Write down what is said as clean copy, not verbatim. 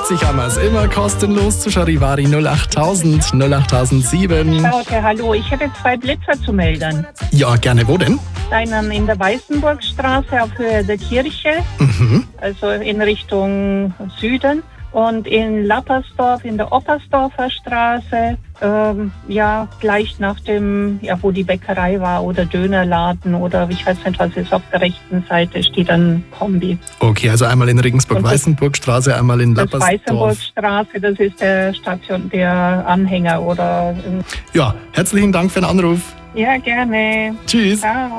Leipzig haben wir es immer kostenlos zu Charivari 08000 08007. Okay, hallo, ich hätte 2 Blitzer zu melden. Ja, gerne. Wo denn? Einen in der Weißenburgstraße auf Höhe der Kirche, also in Richtung Süden. Und in Lappersdorf in der Oppersdorfer Straße, gleich nach dem, wo die Bäckerei war oder Dönerladen oder ich weiß nicht, was ist, auf der rechten Seite steht ein Kombi. Okay, also einmal in Regensburg-Weißenburgstraße, einmal in Lappersdorf. Weißenburgstraße, das ist der Anhänger oder... Ja, herzlichen Dank für den Anruf. Ja, gerne. Tschüss. Ciao.